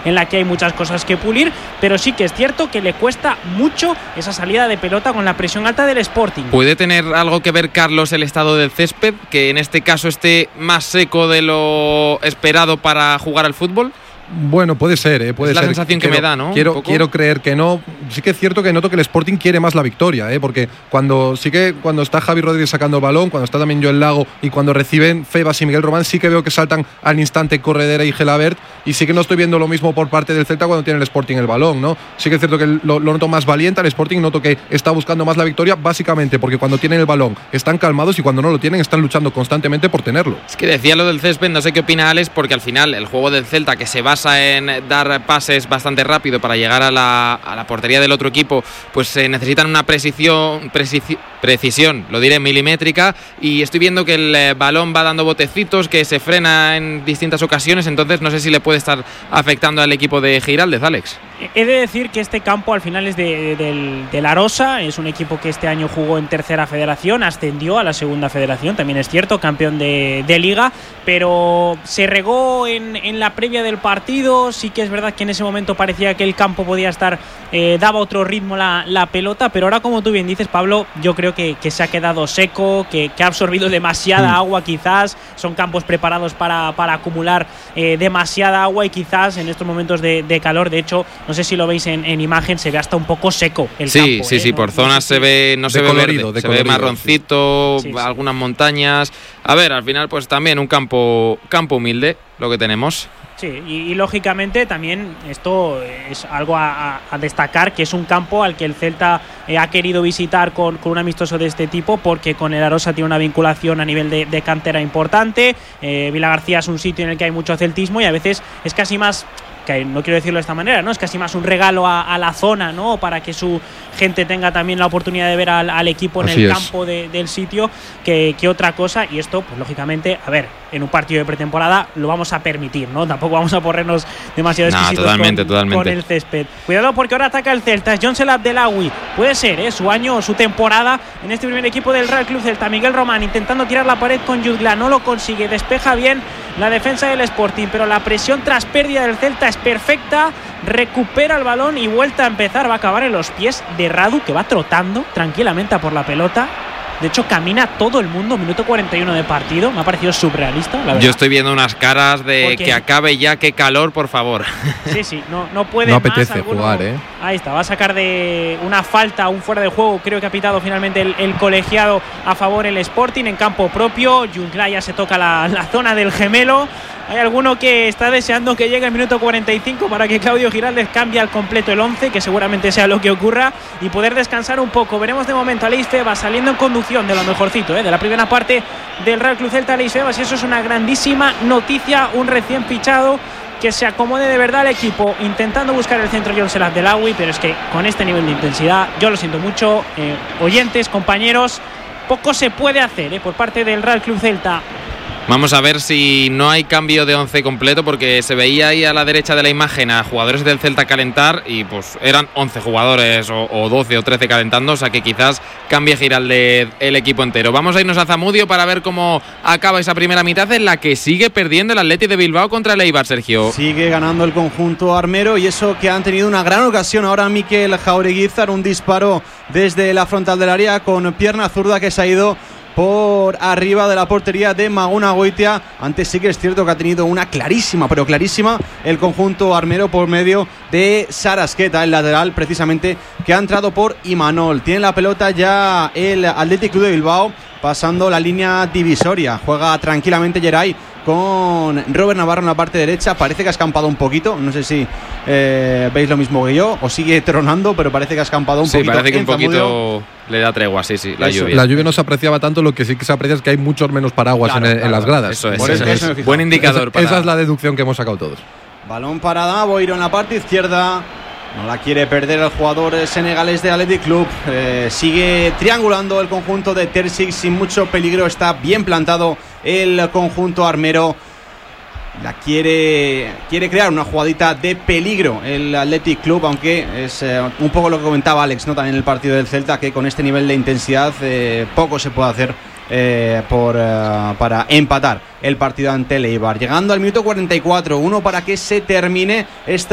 en la que hay muchas cosas que pulir, pero sí que es cierto que le cuesta mucho esa salida de pelota con la presión alta del Sporting. ¿Puede tener algo que ver, Carlos, el estado del césped, que en este caso esté más seco de lo esperado para jugar al fútbol? Bueno, puede ser, puede es la ser. sensación que me da, ¿no? Quiero creer que no. Sí que es cierto que noto que el Sporting quiere más la victoria, porque cuando está Javi Rodríguez sacando el balón, cuando está también Joel Lago y cuando reciben Febas y Miguel Román, sí que veo que saltan al instante Corredera y Gelabert, y sí que no estoy viendo lo mismo por parte del Celta cuando tiene el Sporting el balón, ¿no? Sí que es cierto que lo noto más valiente al Sporting, noto que está buscando más la victoria, básicamente porque cuando tienen el balón están calmados y cuando no lo tienen están luchando constantemente por tenerlo. Es que decía lo del césped, no sé qué opina Alex, porque al final el juego del Celta, que se basa en dar pases bastante rápido para llegar a la portería del otro equipo, pues necesitan una precisión, lo diré, milimétrica, y estoy viendo que el balón va dando botecitos, que se frena en distintas ocasiones, entonces no sé si le puede estar afectando al equipo de Giraldez, Alex. He de decir que este campo al final es de la Arosa, es un equipo que este año jugó en tercera federación, ascendió a la segunda federación, también es cierto, campeón de liga, pero se regó en la previa del partido. Sí que es verdad que en ese momento parecía que el campo podía estar, daba otro ritmo la pelota, pero ahora, como tú bien dices, Pablo, yo creo que se ha quedado seco, que ha absorbido demasiada agua quizás, son campos preparados para acumular demasiada agua y quizás en estos momentos de calor, de hecho, no sé si lo veis en imagen, se ve hasta un poco seco el campo. Sí, por zonas se ve, no se ve verde, se ve marroncito, sí. Algunas montañas. A ver, al final pues también un campo humilde lo que tenemos. Sí, y lógicamente también esto es algo a destacar, que es un campo al que el Celta ha querido visitar con un amistoso de este tipo, porque con el Arosa tiene una vinculación a nivel de cantera importante. Vilagarcía es un sitio en el que hay mucho celtismo y a veces es casi más, que no quiero decirlo de esta manera, ¿no? Es casi más un regalo a la zona, ¿no? Para que su gente tenga también la oportunidad de ver al equipo en el campo del sitio que otra cosa. Y esto, pues lógicamente, a ver, en un partido de pretemporada lo vamos a permitir, ¿no? Tampoco vamos a ponernos demasiado exquisitos totalmente. con el césped. Cuidado, porque ahora ataca el Celta, es Joncel Abdelawi. Puede ser, su año, su temporada en este primer equipo del Real Club Celta. Miguel Román intentando tirar la pared con Jutgla, no lo consigue, despeja bien la defensa del Sporting, pero la presión tras pérdida del Celta es perfecta, recupera el balón y vuelta a empezar, va a acabar en los pies de Radu, que va trotando tranquilamente a por la pelota. De hecho, camina todo el mundo, minuto 41 de partido. Me ha parecido surrealista, la verdad. Yo estoy viendo unas caras de porque que acabe ya, qué calor, por favor. Sí, no puede no más. No apetece jugar, Ahí está, va a sacar de una falta, un fuera de juego. Creo que ha pitado finalmente el colegiado a favor el Sporting en campo propio. Jutgla ya se toca la zona del gemelo. Hay alguno que está deseando que llegue el minuto 45 para que Claudio Giraldez cambie al completo el 11, que seguramente sea lo que ocurra, y poder descansar un poco. Veremos de momento a Aleix Febas saliendo en conducción de lo mejorcito, de la primera parte del Real Club Celta. Aleix Febas, y eso es una grandísima noticia, un recién fichado que se acomode de verdad al equipo, intentando buscar el centro Joncel Abdelawi, pero es que con este nivel de intensidad, yo lo siento mucho, oyentes, compañeros, poco se puede hacer por parte del Real Club Celta. Vamos a ver si no hay cambio de 11 completo, porque se veía ahí a la derecha de la imagen a jugadores del Celta calentar y pues eran 11 jugadores o 12 o 13 calentando, o sea que quizás cambie Giraldez el equipo entero. Vamos a irnos a Zamudio para ver cómo acaba esa primera mitad, en la que sigue perdiendo el Athletic de Bilbao contra el Eibar, Sergio. Sigue ganando el conjunto armero, y eso que han tenido una gran ocasión ahora Mikel Jaureguizar, un disparo desde la frontal del área con pierna zurda que se ha ido por arriba de la portería de Maguna Goitia. Antes sí que es cierto que ha tenido una clarísima, pero clarísima, el conjunto armero por medio de Sarasqueta, el lateral precisamente, que ha entrado por Imanol. Tiene la pelota ya el Athletic Club de Bilbao, pasando la línea divisoria. Juega tranquilamente Geray con Robert Navarro en la parte derecha. Parece que ha escampado un poquito, no sé si veis lo mismo que yo, o sigue tronando, pero parece que ha escampado un poquito. Sí, parece que un poquito le da tregua, sí, la lluvia. La lluvia no se apreciaba tanto, lo que sí que se aprecia es que hay muchos menos paraguas en las gradas. Eso es buen indicador. Esa es la deducción que hemos sacado todos. Balón para Davoiro en la parte izquierda. No la quiere perder el jugador senegalés de Athletic Club. Sigue triangulando el conjunto de Terzic sin mucho peligro. Está bien plantado el conjunto armero. Quiere crear una jugadita de peligro el Athletic Club, aunque es un poco lo que comentaba Alex, ¿no? También el partido del Celta, que con este nivel de intensidad poco se puede hacer para empatar el partido ante el Eibar. Llegando al minuto 44, uno para que se termine esta